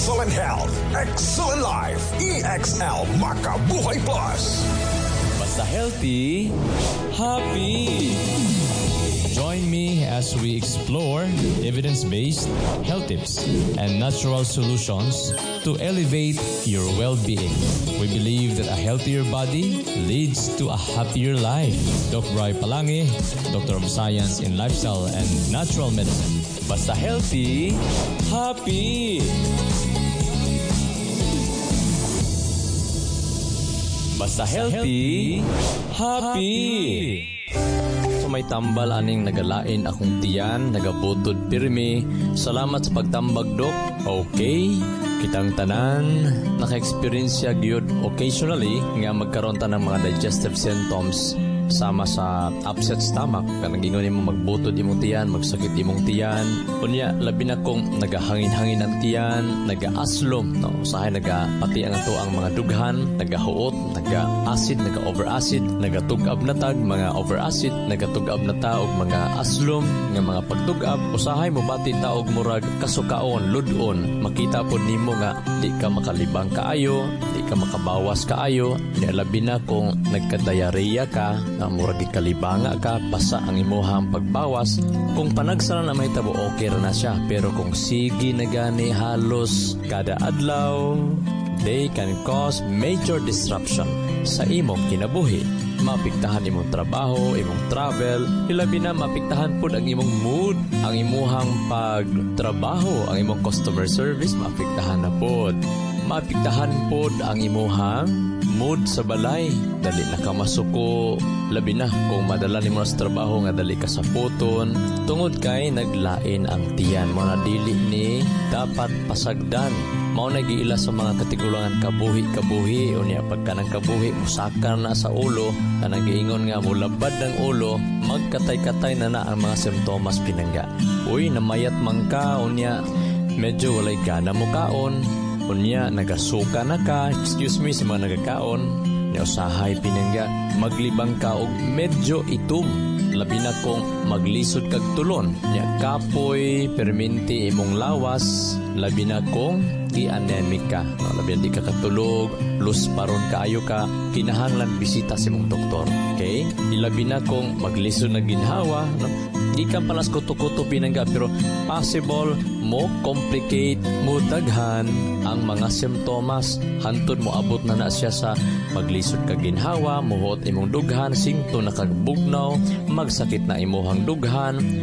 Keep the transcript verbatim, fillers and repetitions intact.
Excellent health, excellent life. E X L Makabuhay Plus. Basta healthy, happy. Join me as we explore evidence-based health tips and natural solutions to elevate your well-being. We believe that a healthier body leads to a happier life. Doctor Bri Palangi, Doctor of Science in Lifestyle and Natural Medicine. Basta healthy, happy. Basta healthy, happy. So may tambal aning nagalain akong tiyan, nagabutod pirmi. Salamat sa pagtambag, Dok. Okay, kitang tanan, naka-experience siya gyud occasionally nga magkaroon ta ng mga digestive symptoms sama sa upset stomach. Kanang gingon mo magbutod imong tiyan, magsakit imong tiyan. Unya labi na kong nagahangin-hangin ang tiyan, nagaaslom, no. Usahay nagapati ang ato ang mga dughan, nagahuot, naga-acid, naga-over-acid, nagatugab na tag mga over-acid, nagatugab na ta og mga aslom, nga mga pagtugab. Usahay mo bati ta og murag kasukaon, ludon. Makita pod nimo nga di ka makalibang kaayo, di ka makabawas kaayo. Nya labi na kung nagka-diarrhea ka, na murag ikalibanga ka, basa ang imuhang pagbawas. Kung panagsara na may tabo, okay na siya. Pero kung sige na gani halos kada adlaw, they can cause major disruption sa imong kinabuhi. Mapiktahan imong trabaho, imong travel, ilabi na mapiktahan po ang imong mood, ang imuhang pagtrabaho, ang imong customer service, mapiktahan na po. Mapiktahan po ang imuhang mood sa balay, dali na ka masuko, labi na kung madala ni mo sa trabaho nga dali ka sa puton, tungod kay naglain ang tiyan mo na dili ni dapat pasagdan. Mao na giila sa mga katigulangan kabuhi-kabuhi, unya pagka ng kabuhi musaka na sa ulo, kanang giingon nga mulabad ng ulo, magkatay-katay na na ang mga simptomas pinangga. Uy, namayat man ka, unya medyo walay gana mo kaon. Unya, nagasuka na ka, excuse me, sa mga nagakaon, usahay pinangga, maglibang ka og medyo itom. Labi na kung maglisod kag tulon. Nya, kapoy, perminti, imong lawas, labi na kung i-anemic ka. No, labi na di ka katulog, lus paron kaayo ka, kinahanglan bisita sa imong doktor. Okay? Ilabi na kung maglisod na ginhawa, no? Di ka palas kuto-kuto pinangga, pero possible mo complicate, mo daghan ang mga simptomas. Hantod mo abot na na siya sa maglisod ka ginhawa, muhot imong dughan, singto na kagbugnaw, magsakit na imuhang dughan,